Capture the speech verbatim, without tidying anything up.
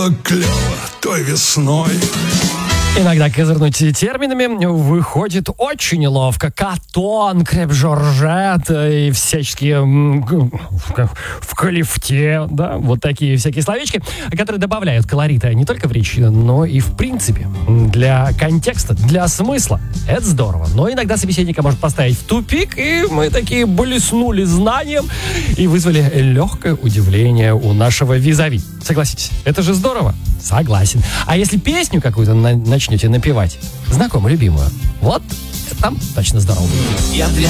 Клево той весной. Иногда козырнуть терминами выходит очень ловко. Катон, креп-жоржет и всяческие в калифте, да, вот такие всякие словечки, которые добавляют колорита не только в речь, но и в принципе. Для контекста, для смысла. Это здорово. Но иногда собеседника может поставить в тупик, и мы такие блеснули знанием и вызвали легкое удивление у нашего визави. Согласитесь, это же здорово? Согласен. А если песню какую-то на- начнете напевать, знакомую, любимую, вот там точно здорово будет. Я для